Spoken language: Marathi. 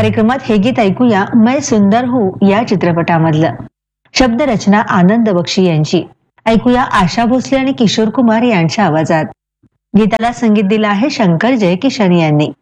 कार्यक्रमात हे गीत ऐकूया मैं सुंदर हूं या चित्रपटामधलं. शब्दरचना आनंद बक्षी यांची. ऐकूया आशा भोसले आणि किशोर कुमार यांच्या आवाजात. गीताला संगीत दिलं आहे शंकर जयकिशन यांनी.